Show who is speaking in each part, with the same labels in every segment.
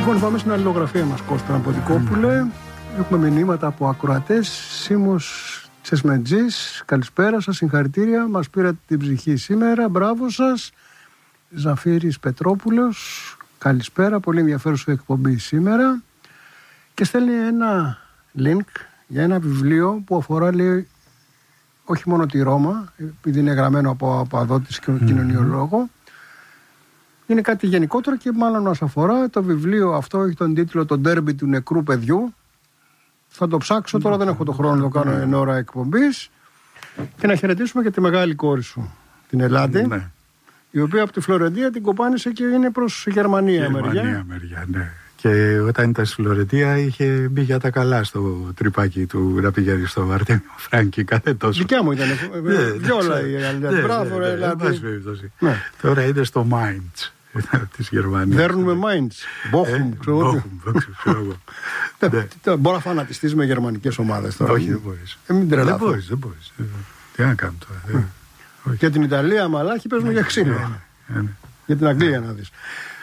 Speaker 1: Λοιπόν, πάμε στην αλληλογραφία μας, Κώστα Αποδικόπουλε. Έχουμε μηνύματα από ακροατές. Σίμος Τσεσμετζής, καλησπέρα σας, συγχαρητήρια. Μας πήρατε την ψυχή σήμερα, μπράβο σας. Ζαφύρης Πετρόπουλος, καλησπέρα, πολύ ενδιαφέρουσα εκπομπή σήμερα. Και στέλνει ένα link για ένα βιβλίο που αφορά, λέει, όχι μόνο τη Ρώμα, επειδή είναι γραμμένο από απαδότης και κοινωνιολόγο. Είναι κάτι γενικότερο και μάλλον μας αφορά. Το βιβλίο αυτό έχει τον τίτλο «Το ντέρμπι του νεκρού παιδιού». Θα το ψάξω, τώρα δεν έχω το χρόνο να το κάνω εν ώρα εκπομπής. Και να χαιρετήσουμε και τη μεγάλη κόρη σου, την Ελλάδη, η οποία από τη Φλωρεντία την κοπάνισε και είναι προς Γερμανία μεριά.
Speaker 2: Ναι. Και όταν ήταν στη Φλωρεντία είχε μπει για τα καλά στο τρυπάκι του να πηγαίνει στο Αρτέμιο Φράγκη κάθε τόσο.
Speaker 1: Δικιά μου ήταν. Βιόλα η Ελλάδη. Μπράβο, ρε Ελλάδη.
Speaker 2: Τώρα είναι στο Μάιντς της Γερμανίας.
Speaker 1: Δέρνουμε Μάιντς. Μπόχουμ, ξέρω εγώ. Μπορώ να φανατιστείς με γερμανικές ομάδες τώρα.
Speaker 2: Όχι, δεν μπορείς.
Speaker 1: Μην τρελαθώ.
Speaker 2: Δεν μπορείς. Τι να κάνω τώρα.
Speaker 1: Για την Ιταλία, μαλάκι, παίζουμε για ξύλο. Για την Αγγλία να δεις.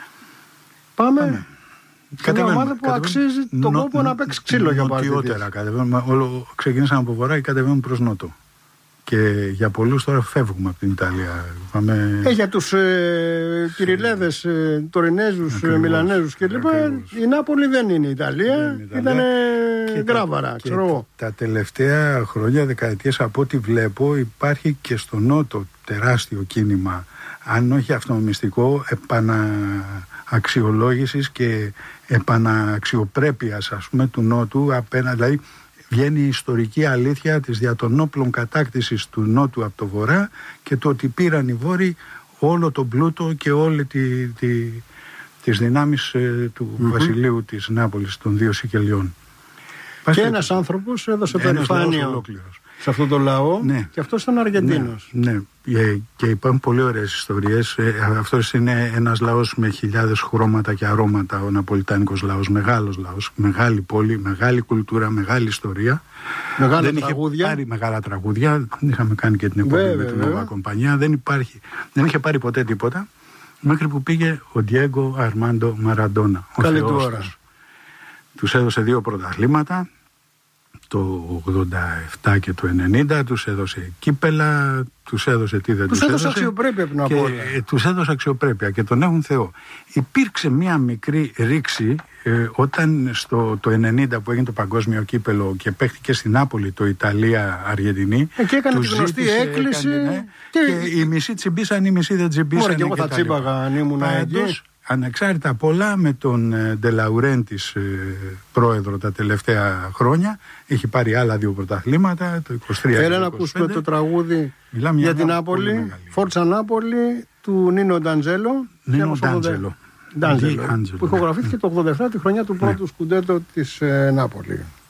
Speaker 1: Πάμε. Σε μια ομάδα που αξίζει τον κόπο να παίξει ξύλο για παράδειγμα.
Speaker 2: Νοτιότερα κατεβαίνουμε. Ξεκινήσαμε από βορρά και κατεβαίνουμε προς νότο. Και για πολλούς τώρα φεύγουμε από την Ιταλία.
Speaker 1: Για τους Κυριλέδες, Τωρινέζους, Μιλανέζους κλπ. Η Νάπολη δεν είναι Ιταλία. Ήταν Γκράβαρα, ξέρω εγώ.
Speaker 2: Τα τελευταία χρόνια, δεκαετίες, από ό,τι βλέπω, υπάρχει και στο νότο τεράστιο κίνημα, αν όχι αυτονομιστικό, επανααξιολόγησης και επαναξιοπρέπειας, ας πούμε, του νότου απέναντι. Δηλαδή, βγαίνει η ιστορική αλήθεια της δια των όπλων κατάκτησης του νότου από το βορρά και το ότι πήραν οι βόρειοι όλο τον πλούτο και όλη τις δυνάμεις του βασιλείου της Νάπολης, των δύο Σικελιών.
Speaker 1: Και ένας άνθρωπος έδωσε περηφάνεια σε αυτόν τον λαό, και αυτός ήταν Αργεντίνος.
Speaker 2: Ναι, και υπάρχουν πολύ ωραίες ιστορίες. Αυτός είναι ένας λαός με χιλιάδες χρώματα και αρώματα, ο ναπολιτάνικος λαός, μεγάλος λαός, μεγάλη πόλη, μεγάλη κουλτούρα, μεγάλη ιστορία.
Speaker 1: Μεγάλα τραγούδια.
Speaker 2: Πάρει μεγάλα τραγούδια. Είχαμε κάνει και την εκπομπή με την Νόβα Κομπανιά. Δεν είχε πάρει ποτέ τίποτα, μέχρι που πήγε ο Ντιέγκο Αρμάντο Μαραντόνα.
Speaker 1: Καλή του ώρα.
Speaker 2: Τους έδωσε 2 πρωταθλήματα, το 87 και το 90, τους έδωσε κύπελα, τους έδωσε τι δεν τους έδωσε.
Speaker 1: Τους έδωσε αξιοπρέπεια πριν από όλα.
Speaker 2: Τους έδωσε αξιοπρέπεια και τον έχουν Θεό. Υπήρξε μια μικρή ρήξη όταν το 90 που έγινε το παγκόσμιο κύπελο και παίχτηκε στην Νάπολη το Ιταλία-Αργεντινή.
Speaker 1: Και έκανε τη γνωστή έκκληση.
Speaker 2: Και οι μισοί τσιμπήσαν, οι μισοί δεν τσιμπήσαν.
Speaker 1: Ωραία, και εγώ θα τσίμπαγα αν ήμουν εκεί.
Speaker 2: Ανεξάρτητα από όλα, με τον Ντελαουρέντης πρόεδρο τα τελευταία χρόνια, έχει πάρει άλλα 2 πρωταθλήματα, το 23.
Speaker 1: Έλα να ακούσουμε το τραγούδι για την Νάπολη, Φόρτσα Νάπολη, του Νίνο Νταντζέλο. Που ηχογραφήθηκε το 87, τη χρονιά του πρώτου σκουντέτο της Νάπολη.